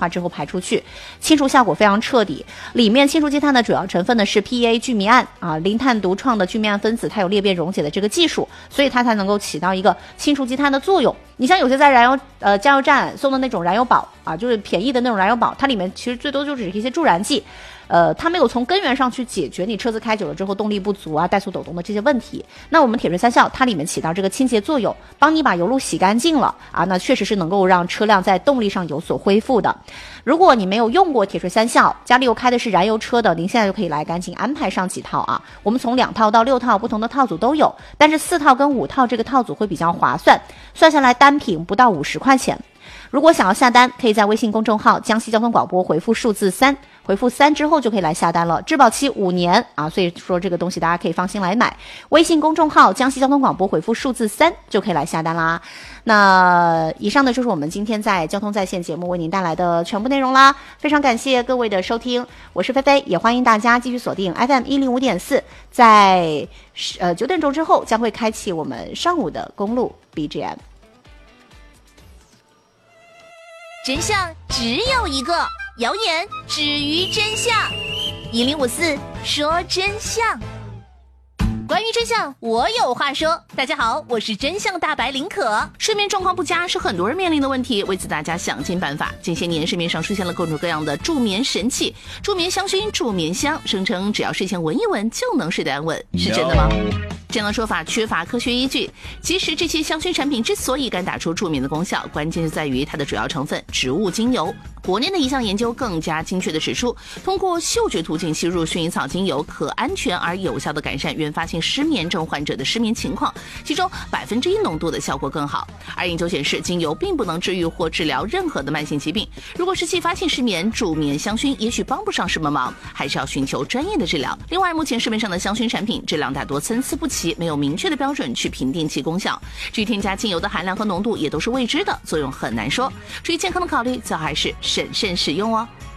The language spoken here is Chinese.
化之后排出去，清除效果非常彻底。里面清除积碳的主要成分呢是 PEA 聚醚胺啊，零碳独创的聚醚胺分子，它有裂变溶解的这个技术，所以它才能够起到一个清除积碳的作用。你像有些在加油站送的那种燃油宝啊，就是便宜的那种燃油宝，它里面其实最多就只是一些助燃剂。它没有从根源上去解决你车子开久了之后动力不足啊、怠速抖动的这些问题。那我们铁锤三效它里面起到这个清洁作用，帮你把油路洗干净了啊，那确实是能够让车辆在动力上有所恢复的。如果你没有用过铁锤三效，家里又开的是燃油车的，您现在就可以来赶紧安排上几套啊。我们从2套到6套不同的套组都有，但是4套跟5套这个套组会比较划算，算下来单品不到50块钱。如果想要下单，可以在微信公众号江西交通广播回复数字3，回复3之后就可以来下单了，质保期5年啊，所以说这个东西大家可以放心来买。微信公众号江西交通广播回复数字3就可以来下单啦。那以上呢就是我们今天在交通在线节目为您带来的全部内容啦，非常感谢各位的收听，我是菲菲，也欢迎大家继续锁定 FM 105.4，在9点钟之后将会开启我们上午的公路 BGM。 真相只有一个，谣言止于真相。1054说真相。关于真相，我有话说。大家好，我是真相大白林可。睡眠状况不佳是很多人面临的问题，为此大家想尽办法。近些年市面上出现了各种各样的助眠神器，助眠香薰、助眠香，声称只要睡前闻一闻就能睡得安稳，是真的吗？这样的说法缺乏科学依据。其实这些香薰产品之所以敢打出助眠的功效，关键就在于它的主要成分植物精油。国内的一项研究更加精确地指出，通过嗅觉途径吸入薰衣草精油，可安全而有效地改善原发性失眠症患者的失眠情况，其中1%浓度的效果更好。而研究显示，精油并不能治愈或治疗任何的慢性疾病。如果是继发性失眠，助眠香薰也许帮不上什么忙，还是要寻求专业的治疗。另外，目前市面上的香薰产品质量大多参差不齐，没有明确的标准去评定其功效。至于添加精油的含量和浓度也都是未知的，作用很难说。至于健康的考虑，最好还是审慎使用哦。